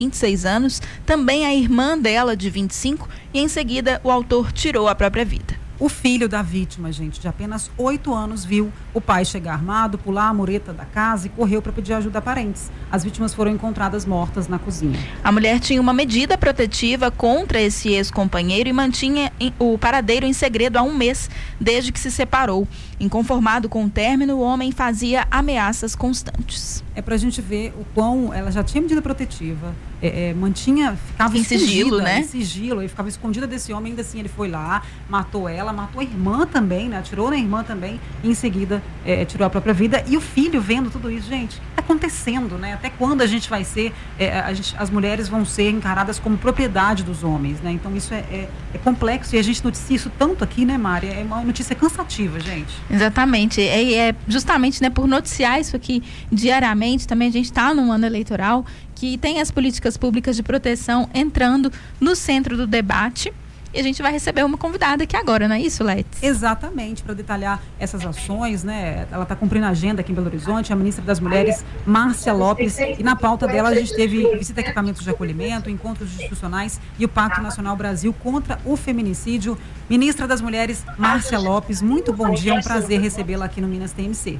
26 anos, também a irmã dela, de 25, e em seguida o autor tirou a própria vida. O filho da vítima, gente, de apenas 8 anos, viu o pai chegar armado, pular a mureta da casa e correu para pedir ajuda a parentes. As vítimas foram encontradas mortas na cozinha. A mulher tinha uma medida protetiva contra esse ex-companheiro e mantinha o paradeiro em segredo há um mês, desde que se separou. Inconformado com o término, o homem fazia ameaças constantes. É pra gente ver o quão ela já tinha medida protetiva, ficava em sigilo, né? Em sigilo, e ficava escondida desse homem, ainda assim ele foi lá, matou ela, matou a irmã também, né? Atirou na irmã também, e em seguida tirou a própria vida. E o filho vendo tudo isso, gente, o que está acontecendo, né? Até quando a gente vai ser, as mulheres vão ser encaradas como propriedade dos homens, né? Então isso é complexo, e a gente noticia isso tanto aqui, né, Mari? É uma notícia cansativa, gente. Exatamente, justamente, né, por noticiar isso aqui diariamente, também a gente está num ano eleitoral que tem as políticas públicas de proteção entrando no centro do debate. E a gente vai receber uma convidada aqui agora, não é isso, Letes? Exatamente, para detalhar essas ações, né? Ela está cumprindo a agenda aqui em Belo Horizonte, a ministra das Mulheres, Márcia Lopes, e na pauta dela a gente teve visita a equipamentos de acolhimento, encontros institucionais e o Pacto Nacional Brasil contra o Feminicídio. Ministra das Mulheres, Márcia Lopes, muito bom dia, é um prazer recebê-la aqui no Minas TMC.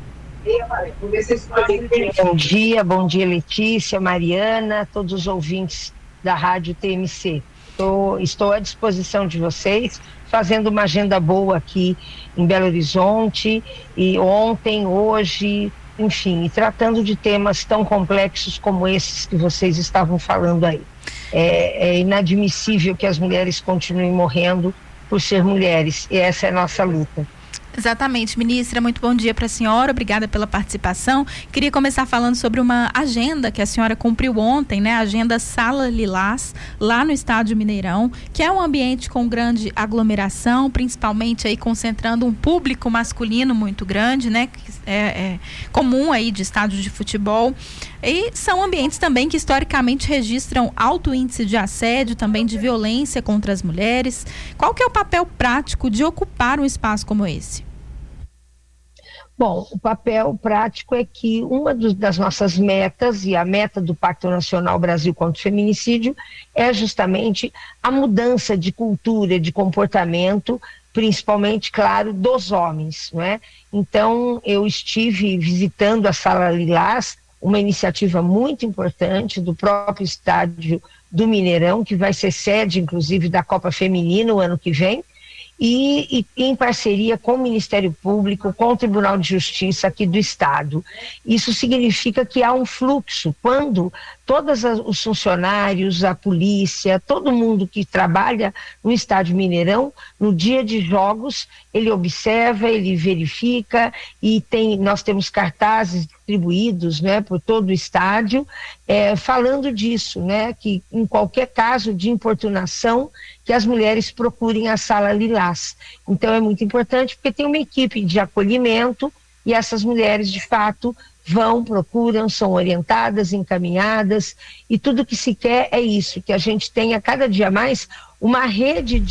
Bom dia Letícia, Mariana, todos os ouvintes da Rádio TMC. Estou à disposição de vocês, fazendo uma agenda boa aqui em Belo Horizonte, e ontem, hoje, enfim, e tratando de temas tão complexos como esses que vocês estavam falando aí. É inadmissível que as mulheres continuem morrendo por ser mulheres, e essa é a nossa luta. Exatamente, ministra, muito bom dia para a senhora, obrigada pela participação. Queria começar falando sobre uma agenda que a senhora cumpriu ontem, né? A agenda Sala Lilás, lá no Estádio Mineirão, que é um ambiente com grande aglomeração, principalmente aí concentrando um público masculino muito grande, né? Que é comum aí de estádios de futebol. E são ambientes também que historicamente registram alto índice de assédio, também de violência contra as mulheres. Qual que é o papel prático de ocupar um espaço como esse? Bom, o papel prático é que uma das nossas metas, e a meta do Pacto Nacional Brasil contra o Feminicídio, é justamente a mudança de cultura, de comportamento, principalmente, claro, dos homens, não é? Então, eu estive visitando a Sala Lilás, uma iniciativa muito importante do próprio estádio do Mineirão, que vai ser sede, inclusive, da Copa Feminina o ano que vem, e em parceria com o Ministério Público, com o Tribunal de Justiça aqui do Estado. Isso significa que há um fluxo, quando todos os funcionários, a polícia, todo mundo que trabalha no Estádio Mineirão, no dia de jogos, ele observa, ele verifica, e nós temos cartazes distribuídos, né, por todo o estádio, falando disso, né, que em qualquer caso de importunação, que as mulheres procurem a Sala Lilás. Então é muito importante, porque tem uma equipe de acolhimento, e essas mulheres, de fato, procuram, são orientadas, encaminhadas, e tudo que se quer é isso, que a gente tenha cada dia mais uma rede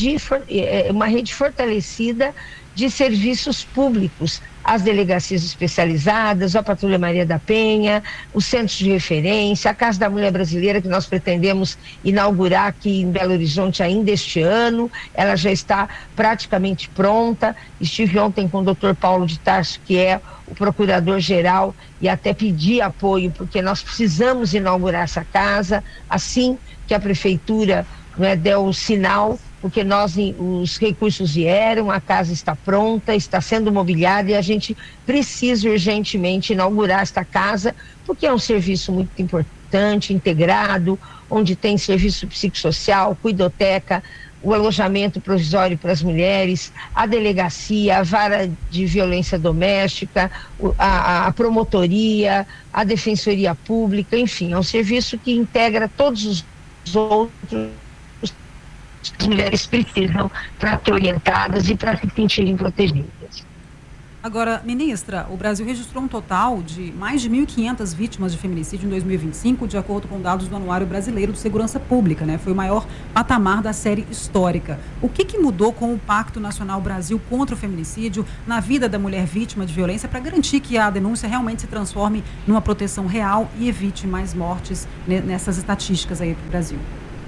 fortalecida de serviços públicos, as delegacias especializadas, a Patrulha Maria da Penha, os centros de referência, a Casa da Mulher Brasileira, que nós pretendemos inaugurar aqui em Belo Horizonte ainda este ano. Ela já está praticamente pronta. Estive ontem com o Dr. Paulo de Tarso, que é o procurador-geral, e até pedi apoio, porque nós precisamos inaugurar essa casa assim que a prefeitura, né, deu o sinal, porque os recursos vieram, a casa está pronta, está sendo mobiliada, e a gente precisa urgentemente inaugurar esta casa, porque é um serviço muito importante, integrado, onde tem serviço psicossocial, cuidoteca, o alojamento provisório para as mulheres, a delegacia, a vara de violência doméstica, a promotoria, a defensoria pública, enfim, é um serviço que integra todos os outros que as mulheres precisam para ser orientadas e para se sentirem protegidas. Agora, ministra, o Brasil registrou um total de mais de 1.500 vítimas de feminicídio em 2025, de acordo com dados do Anuário Brasileiro de Segurança Pública, né? Foi o maior patamar da série histórica. O que mudou com o Pacto Nacional Brasil contra o Feminicídio na vida da mulher vítima de violência para garantir que a denúncia realmente se transforme numa proteção real e evite mais mortes nessas estatísticas aí para o Brasil?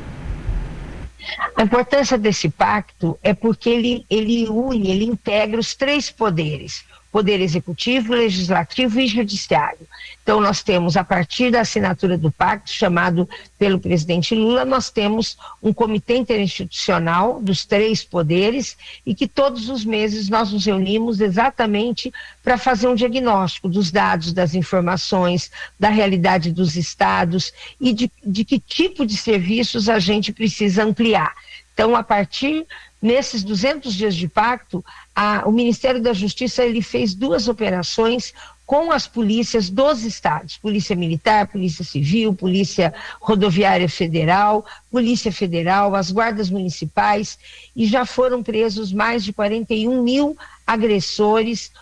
A importância desse pacto é porque ele une, ele integra os três poderes: poder executivo, legislativo e judiciário. Então nós temos, a partir da assinatura do pacto, chamado pelo presidente Lula, nós temos um comitê interinstitucional dos três poderes e que todos os meses nós nos reunimos exatamente para fazer um diagnóstico dos dados, das informações, da realidade dos estados e de que tipo de serviços a gente precisa ampliar. Então, a partir nesses 200 dias de pacto, o Ministério da Justiça ele fez 2 operações com as polícias dos estados: Polícia Militar, Polícia Civil, Polícia Rodoviária Federal, Polícia Federal, as guardas municipais, e já foram presos mais de 41 mil agressores,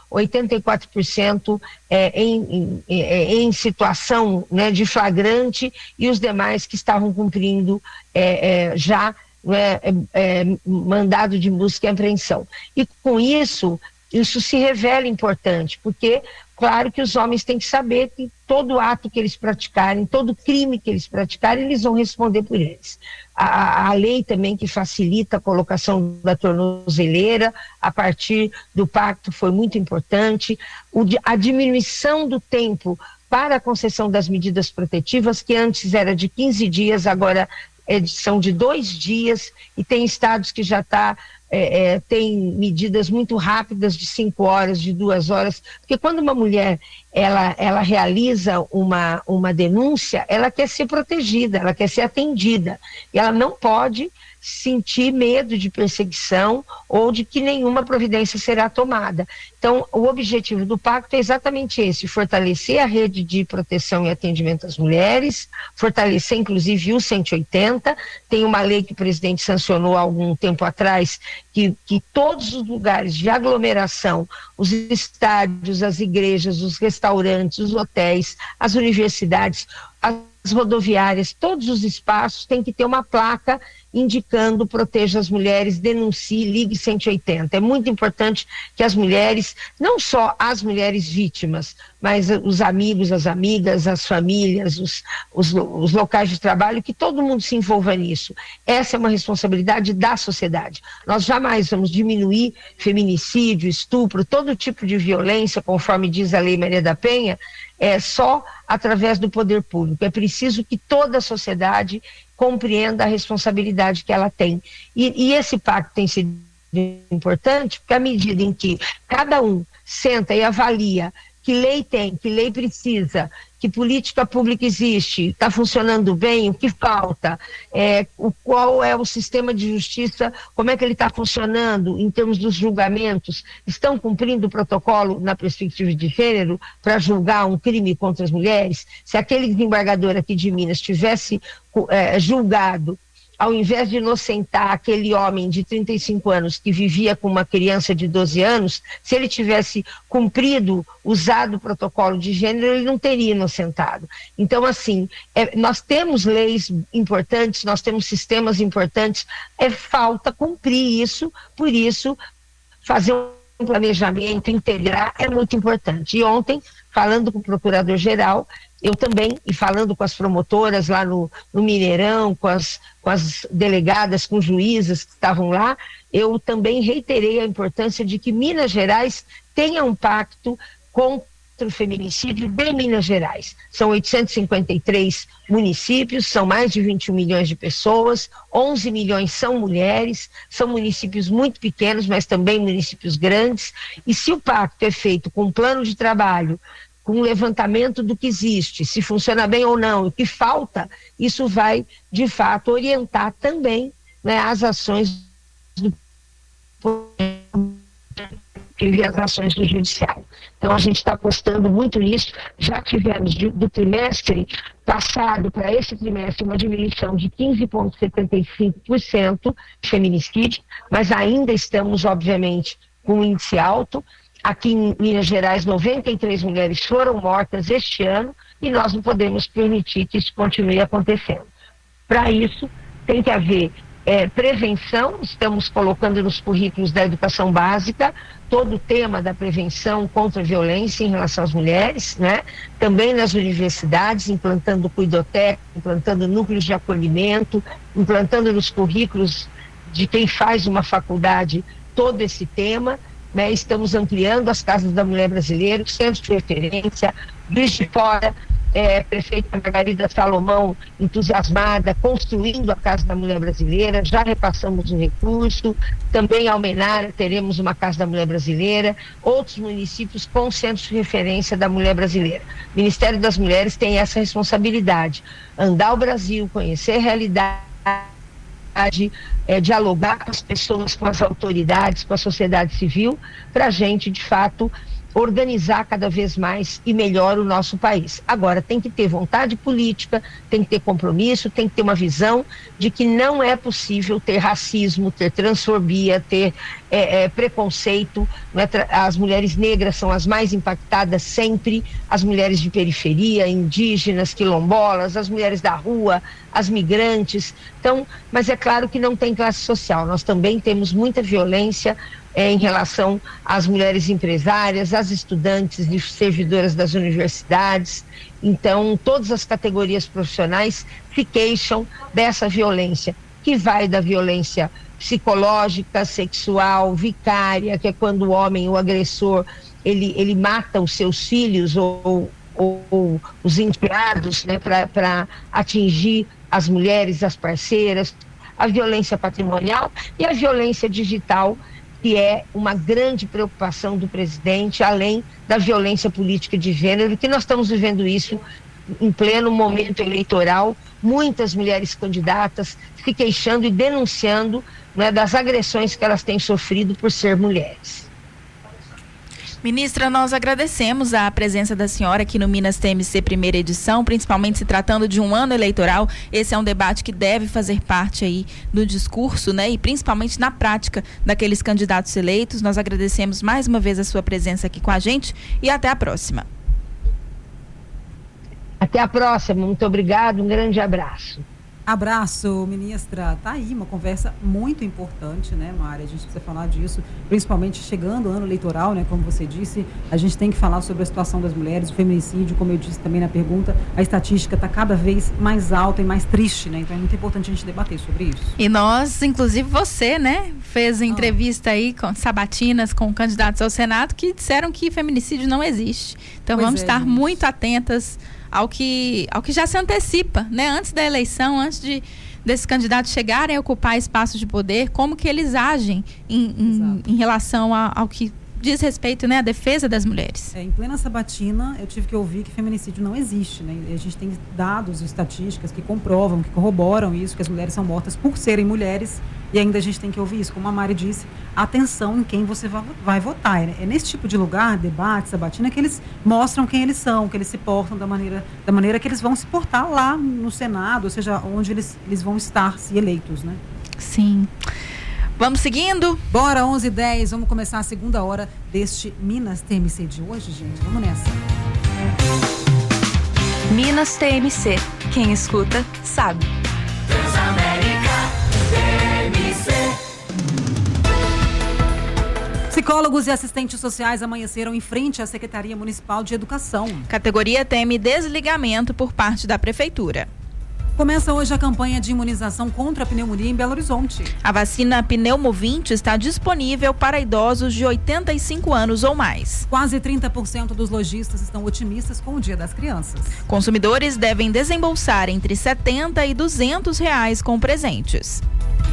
84% em situação, né, de flagrante, e os demais que estavam cumprindo já mandado de busca e apreensão. E com isso se revela importante, porque claro que os homens têm que saber que todo ato que eles praticarem, todo crime que eles praticarem, eles vão responder por eles. A lei também que facilita a colocação da tornozeleira a partir do pacto foi muito importante. A diminuição do tempo para a concessão das medidas protetivas, que antes era de 15 dias, agora são de 2 dias, e tem estados que já tem medidas muito rápidas de 5 horas, de 2 horas, porque quando uma mulher ela realiza uma denúncia, ela quer ser protegida, ela quer ser atendida, e ela não pode sentir medo de perseguição ou de que nenhuma providência será tomada. Então, o objetivo do pacto é exatamente esse: fortalecer a rede de proteção e atendimento às mulheres, fortalecer inclusive o 180. Tem uma lei que o presidente sancionou há algum tempo atrás, que todos os lugares de aglomeração, os estádios, as igrejas, os restaurantes, os hotéis, as universidades, as rodoviárias, todos os espaços têm que ter uma placa indicando proteja as mulheres, denuncie, ligue 180. É muito importante que as mulheres, não só as mulheres vítimas, mas os amigos, as amigas, as famílias, os locais de trabalho, que todo mundo se envolva nisso. Essa é uma responsabilidade da sociedade. Nós jamais vamos diminuir feminicídio, estupro, todo tipo de violência, conforme diz a Lei Maria da Penha, só através do poder público. É preciso que toda a sociedade compreenda a responsabilidade que ela tem. E esse pacto tem sido importante, porque à medida em que cada um senta e avalia que lei tem, que lei precisa, que política pública existe, está funcionando bem, o que falta, qual é o sistema de justiça, como é que ele está funcionando em termos dos julgamentos, estão cumprindo o protocolo na perspectiva de gênero para julgar um crime contra as mulheres? Se aquele desembargador aqui de Minas tivesse julgado, ao invés de inocentar aquele homem de 35 anos que vivia com uma criança de 12 anos, se ele tivesse cumprido, usado o protocolo de gênero, ele não teria inocentado. Então, assim, nós temos leis importantes, nós temos sistemas importantes, falta cumprir isso, por isso, fazer um planejamento, integrar, é muito importante. E ontem, falando com o procurador-geral, eu também, e falando com as promotoras lá no Mineirão, com as delegadas, com juízas que estavam lá, eu também reiterei a importância de que Minas Gerais tenha um pacto contra o feminicídio de Minas Gerais. São 853 municípios, são mais de 21 milhões de pessoas, 11 milhões são mulheres, são municípios muito pequenos, mas também municípios grandes, e se o pacto é feito com um plano de trabalho, com um levantamento do que existe, se funciona bem ou não, o que falta, isso vai, de fato, orientar também, né, as ações do e as ações do judiciário. Então a gente está apostando muito nisso. Já tivemos do trimestre passado para esse trimestre uma diminuição de 15,75% de feminicídio, mas ainda estamos, obviamente, com um índice alto. Aqui em Minas Gerais, 93 mulheres foram mortas este ano e nós não podemos permitir que isso continue acontecendo. Para isso, tem que haver prevenção. Estamos colocando nos currículos da educação básica todo o tema da prevenção contra a violência em relação às mulheres, né? Também nas universidades, implantando cuidoteca, implantando núcleos de acolhimento, implantando nos currículos de quem faz uma faculdade todo esse tema, né? Estamos ampliando as casas da mulher brasileira, centros de referência, Juiz de Fora, prefeita Margarida Salomão entusiasmada, construindo a Casa da Mulher Brasileira, já repassamos o recurso. Também em Almenara teremos uma Casa da Mulher Brasileira, outros municípios com centros de referência da mulher brasileira. O Ministério das Mulheres tem essa responsabilidade, andar o Brasil, conhecer a realidade, dialogar com as pessoas, com as autoridades, com a sociedade civil, para a gente, de fato, organizar cada vez mais e melhor o nosso país. Agora, tem que ter vontade política, tem que ter compromisso, tem que ter uma visão de que não é possível ter racismo, ter transfobia, ter preconceito. Não é? As mulheres negras são as mais impactadas sempre, as mulheres de periferia, indígenas, quilombolas, as mulheres da rua, as migrantes. Então, mas é claro que não tem classe social. Nós também temos muita violência em relação às mulheres empresárias, às estudantes e servidoras das universidades. Então, todas as categorias profissionais se queixam dessa violência, que vai da violência psicológica, sexual, vicária, que é quando o homem, o agressor, ele mata os seus filhos ou os empregados, né, para atingir as mulheres, as parceiras, a violência patrimonial e a violência digital, que é uma grande preocupação do presidente, além da violência política de gênero, que nós estamos vivendo isso em pleno momento eleitoral, muitas mulheres candidatas se queixando e denunciando, né, das agressões que elas têm sofrido por ser mulheres. Ministra, nós agradecemos a presença da senhora aqui no Minas TMC primeira edição, principalmente se tratando de um ano eleitoral. Esse é um debate que deve fazer parte aí do discurso, né? E principalmente na prática daqueles candidatos eleitos. Nós agradecemos mais uma vez a sua presença aqui com a gente e até a próxima. Até a próxima, muito obrigado, um grande abraço. Abraço, ministra. Tá aí uma conversa muito importante, né, Mari? A gente precisa falar disso, principalmente chegando o ano eleitoral, né? Como você disse, a gente tem que falar sobre a situação das mulheres, o feminicídio, como eu disse também na pergunta, a estatística está cada vez mais alta e mais triste, né? Então é muito importante a gente debater sobre isso. E nós, inclusive você, né, fez entrevista aí com sabatinas com candidatos ao Senado que disseram que feminicídio não existe. Então vamos estar muito atentas ao que já se antecipa, né? Antes da eleição, antes desses candidatos chegarem a ocupar espaços de poder, como que eles agem em relação ao que diz respeito, né, à defesa das mulheres. Em plena sabatina, eu tive que ouvir que feminicídio não existe, né? E a gente tem dados e estatísticas que comprovam, que corroboram isso, que as mulheres são mortas por serem mulheres, e ainda a gente tem que ouvir isso. Como a Mari disse, atenção em quem você vai votar. É nesse tipo de lugar, debate, sabatina, que eles mostram quem eles são, que eles se portam da maneira que eles vão se portar lá no Senado, ou seja, onde eles vão estar, se eleitos, né? Sim. Vamos seguindo? Bora, 11h10, vamos começar a segunda hora deste Minas TMC de hoje, gente. Vamos nessa. Minas TMC. Quem escuta, sabe. Transamérica TMC. Psicólogos e assistentes sociais amanheceram em frente à Secretaria Municipal de Educação. Categoria teme desligamento por parte da Prefeitura. Começa hoje a campanha de imunização contra a pneumonia em Belo Horizonte. A vacina Pneumovinte está disponível para idosos de 85 anos ou mais. Quase 30% dos lojistas estão otimistas com o Dia das Crianças. Consumidores devem desembolsar entre R$70 e R$200 com presentes.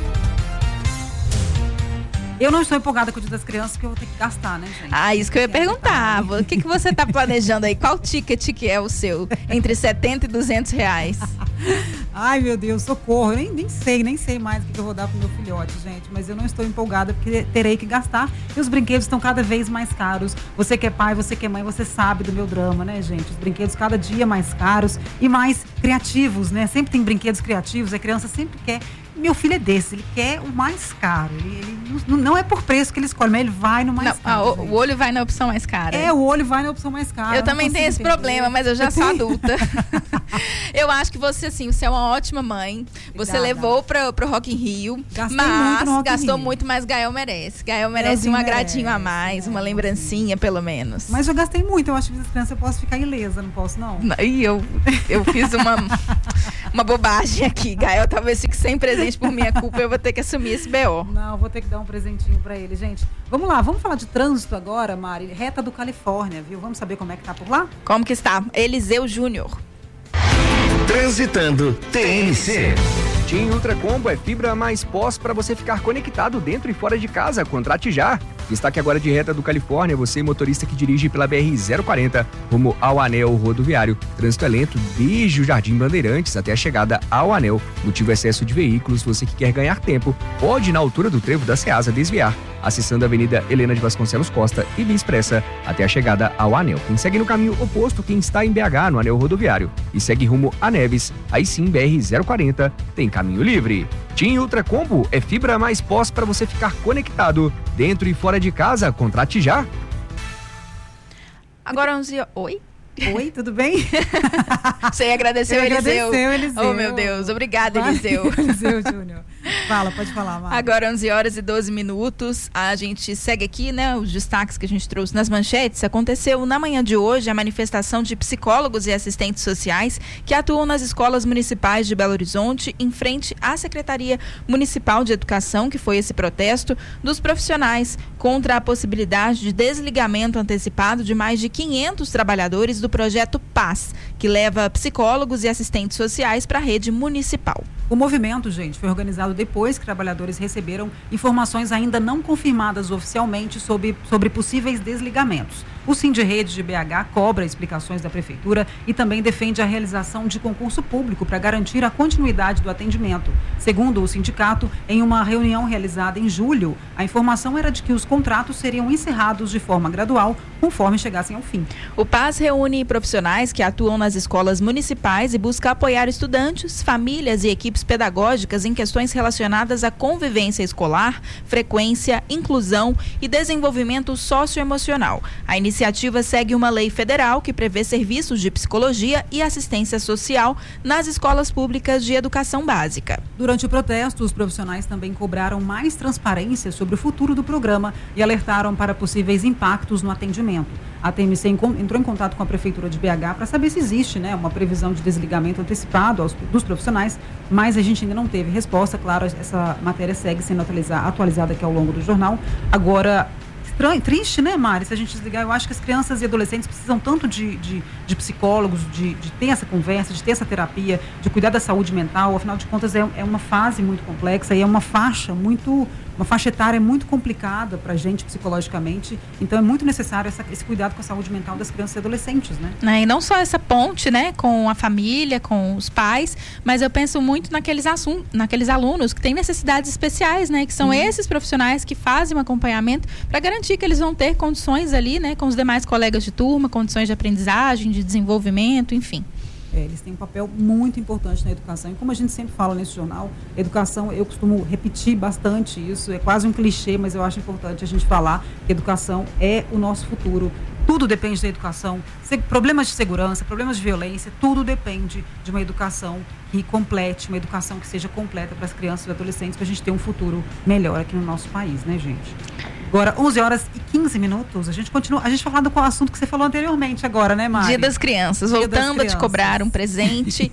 Eu não estou empolgada com o Dia das Crianças, porque eu vou ter que gastar, né, gente? Ah, isso que eu ia perguntar. O que você está planejando aí? Qual ticket que é o seu? Entre R$70 e R$200? Ai, meu Deus, socorro. Eu nem sei mais o que eu vou dar pro meu filhote, gente. Mas eu não estou empolgada porque terei que gastar. E os brinquedos estão cada vez mais caros. Você que é pai, você que é mãe, você sabe do meu drama, né, gente? Os brinquedos cada dia mais caros e mais criativos, né? Sempre tem brinquedos criativos, a criança sempre quer. Meu filho é desse, ele quer o mais caro. Ele não é por preço que ele escolhe, mas ele vai no mais caro. O olho vai na opção mais cara. O olho vai na opção mais cara. Eu também tenho esse problema, mas eu já sou adulta. Eu acho que você, assim, você é uma ótima mãe. Você levou pro Rock in Rio, mas gastou muito, mas Gael merece. Gael merece um agradinho a mais, uma lembrancinha, pelo menos. Mas eu gastei muito, eu acho que as crianças eu posso ficar ilesa, não posso, não? E eu fiz uma bobagem aqui. Gael talvez fique sem presente por minha culpa, eu vou ter que assumir esse BO. Não, vou ter que dar um presentinho pra ele, gente. Vamos lá, vamos falar de trânsito agora, Mari. Reta do Califórnia, viu? Vamos saber como é que tá por lá? Como que está? Eliseu Júnior. Transitando TNC. TIM Ultra Combo é fibra mais pós para você ficar conectado dentro e fora de casa. Contrate já. Destaque agora de Reta do Califórnia, você motorista que dirige pela BR-040 rumo ao anel rodoviário. Trânsito é lento desde o Jardim Bandeirantes até a chegada ao anel. Motivo excesso de veículos, você que quer ganhar tempo, pode na altura do trevo da Ceasa desviar, acessando a Avenida Helena de Vasconcelos Costa e Via Expressa até a chegada ao anel. Quem segue no caminho oposto, quem está em BH no anel rodoviário e segue rumo a Neves, aí sim BR-040 tem caminho livre. TIM Ultra Combo é fibra mais pós para você ficar conectado dentro e fora de casa. Contrate já. Agora 11 horas. Oi, tudo bem? Você agradeceu, Eliseu. Eliseu. Oh, meu Deus. Obrigada, Eliseu. Eliseu Júnior. Fala, pode falar, Mari. Agora 11 horas e 12 minutos. A gente segue aqui, né, os destaques que a gente trouxe nas manchetes. Aconteceu na manhã de hoje a manifestação de psicólogos e assistentes sociais que atuam nas escolas municipais de Belo Horizonte em frente à Secretaria Municipal de Educação, que foi esse protesto dos profissionais contra a possibilidade de desligamento antecipado de mais de 500 trabalhadores do projeto PAS, que leva psicólogos e assistentes sociais para a rede municipal. O movimento, gente, foi organizado depois que trabalhadores receberam informações ainda não confirmadas oficialmente sobre possíveis desligamentos. O Sindirrede de BH cobra explicações da Prefeitura e também defende a realização de concurso público para garantir a continuidade do atendimento. Segundo o sindicato, em uma reunião realizada em julho, a informação era de que os contratos seriam encerrados de forma gradual, conforme chegassem ao fim. O PAS reúne profissionais que atuam nas escolas municipais e busca apoiar estudantes, famílias e equipes pedagógicas em questões relacionadas à convivência escolar, frequência, inclusão e desenvolvimento socioemocional. A iniciativa segue uma lei federal que prevê serviços de psicologia e assistência social nas escolas públicas de educação básica. Durante o protesto, os profissionais também cobraram mais transparência sobre o futuro do programa e alertaram para possíveis impactos no atendimento. A TMC entrou em contato com a Prefeitura de BH para saber se existe, né, uma previsão de desligamento antecipado dos profissionais, mas a gente ainda não teve resposta. Claro, essa matéria segue sendo atualizada aqui ao longo do jornal. Agora, triste, né, Mari? Se a gente desligar, eu acho que as crianças e adolescentes precisam tanto de psicólogos, de ter essa conversa, de ter essa terapia, de cuidar da saúde mental. Afinal de contas, é uma fase muito complexa e é uma faixa etária muito complicada para a gente psicologicamente. Então, é muito necessário esse cuidado com a saúde mental das crianças e adolescentes, né? E não só essa ponte, né, com a família, com os pais, mas eu penso muito naqueles alunos que têm necessidades especiais, né, que são esses profissionais que fazem um acompanhamento para garantir que eles vão ter condições ali, né, com os demais colegas de turma, condições de aprendizagem, de desenvolvimento, enfim. Eles têm um papel muito importante na educação. E como a gente sempre fala nesse jornal, educação, eu costumo repetir bastante isso, é quase um clichê, mas eu acho importante a gente falar que educação é o nosso futuro. Tudo depende da educação. Problemas de segurança, problemas de violência, tudo depende de uma educação que complete, uma educação que seja completa para as crianças e adolescentes, para a gente ter um futuro melhor aqui no nosso país, né, gente? Agora, 11 horas e 15 minutos, a gente continua, a gente vai falar do assunto que você falou anteriormente agora, né, Mari? Dia das Crianças, voltando a te cobrar um presente.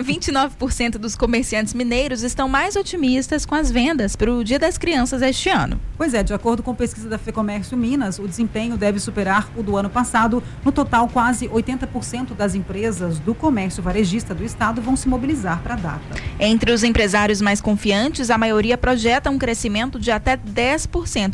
29% dos comerciantes mineiros estão mais otimistas com as vendas para o Dia das Crianças este ano. Pois é, de acordo com pesquisa da FEComércio Minas, o desempenho deve superar o do ano passado. No total, quase 80% das empresas do comércio varejista do estado vão se mobilizar para a data. Entre os empresários mais confiantes, a maioria projeta um crescimento de até 10% nas vendas.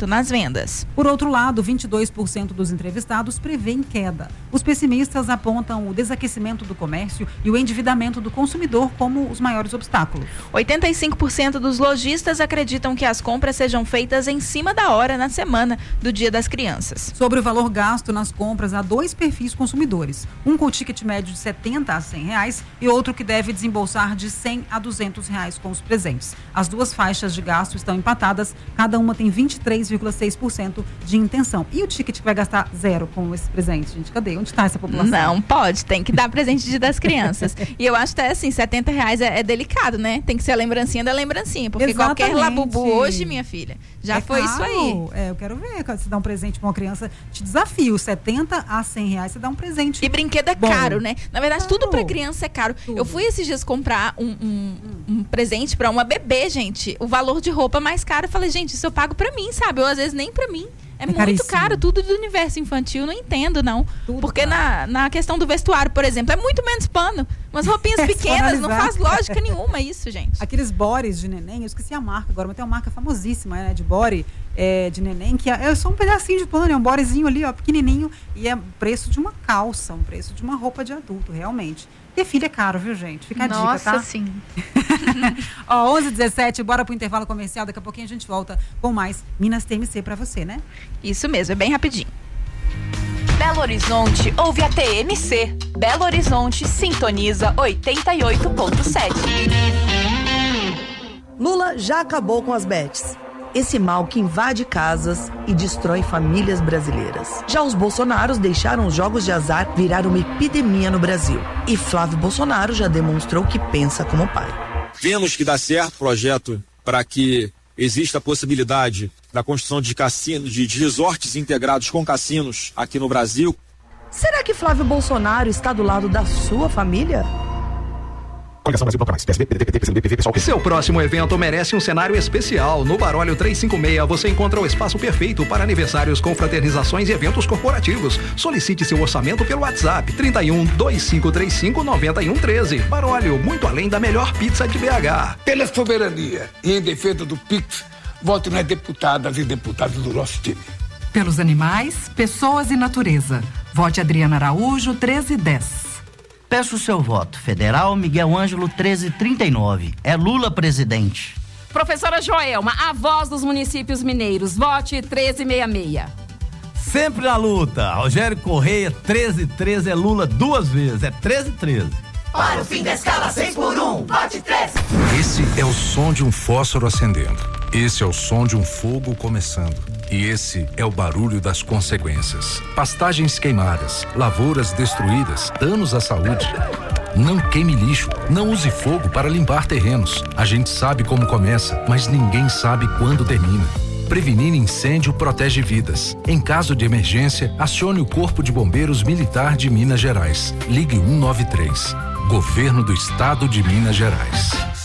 rendas. Por outro lado, 22% dos entrevistados prevêem queda. Os pessimistas apontam o desaquecimento do comércio e o endividamento do consumidor como os maiores obstáculos. 85% dos lojistas acreditam que as compras sejam feitas em cima da hora na semana do Dia das Crianças. Sobre o valor gasto nas compras, há dois perfis consumidores. Um com ticket médio de R$70 a R$100 e outro que deve desembolsar de R$100 a R$200 com os presentes. As duas faixas de gasto estão empatadas, cada uma tem 23,6% de intenção. E o ticket que vai gastar zero com esse presente, gente? Cadê? Onde está essa população? Não pode, tem que dar presente de Dia das Crianças. E eu acho até assim, R$70 é delicado, né? Tem que ser a lembrancinha da lembrancinha, porque Exatamente. Qualquer labubu hoje, minha filha, já foi caro. Isso aí. Eu quero ver, quando você dá um presente pra uma criança, te desafio, R$70 a R$100, você dá um presente. E brinquedo é bom. Caro, né? Na verdade, Caro. tudo pra criança é caro. Tudo. Eu fui esses dias comprar um presente pra uma bebê, gente. O valor de roupa mais caro. Eu falei, gente, isso eu pago pra mim, sabe? Ou às vezes nem pra mim. É muito caríssimo. caro, tudo do universo infantil, não entendo, não. Tudo Porque caro. na questão do vestuário, por exemplo, é muito menos pano. Umas roupinhas pequenas, não faz Personalizado. lógica nenhuma isso, gente. Aqueles bores de neném, eu esqueci a marca agora, mas tem uma marca famosíssima, né, de bore de neném, que é só um pedacinho de pano, é um borezinho ali, ó, pequenininho, e é o preço de uma calça, um preço de uma roupa de adulto, realmente. Ter filho é caro, viu, gente? Fica a dica, tá? Nossa, sim. Ó, 11h17, bora pro intervalo comercial, daqui a pouquinho a gente volta com mais Minas TMC pra você, né? Isso mesmo, é bem rapidinho. Belo Horizonte ouve a TMC. Belo Horizonte sintoniza 88.7. Lula já acabou com as bets. Esse mal que invade casas e destrói famílias brasileiras. Já os Bolsonaros deixaram os jogos de azar virar uma epidemia no Brasil. E Flávio Bolsonaro já demonstrou que pensa como pai. Vemos que dá certo o projeto para que exista a possibilidade da construção de cassinos, de resorts integrados com cassinos aqui no Brasil. Será que Flávio Bolsonaro está do lado da sua família? Seu próximo evento merece um cenário especial. No Barólio 356 você encontra o espaço perfeito para aniversários, confraternizações e eventos corporativos. Solicite seu orçamento pelo WhatsApp 31 2535 9113. Barólio, muito além da melhor pizza de BH. Pela soberania e em defesa do PIX, voto nas deputadas e deputados do nosso time. Pelos animais, pessoas e natureza. Vote Adriana Araújo 1310. Peço o seu voto. Federal Miguel Ângelo 1339. É Lula presidente. Professora Joelma, a voz dos municípios mineiros. Vote 1366. Sempre na luta. Rogério Correia 1313 é Lula duas vezes. É 1313. Para o fim da escala 6x1, vote 13. Esse é o som de um fósforo acendendo. Esse é o som de um fogo começando. E esse é o barulho das consequências. Pastagens queimadas, lavouras destruídas, danos à saúde. Não queime lixo, não use fogo para limpar terrenos. A gente sabe como começa, mas ninguém sabe quando termina. Prevenir incêndio protege vidas. Em caso de emergência, acione o Corpo de Bombeiros Militar de Minas Gerais. Ligue 193. Governo do Estado de Minas Gerais.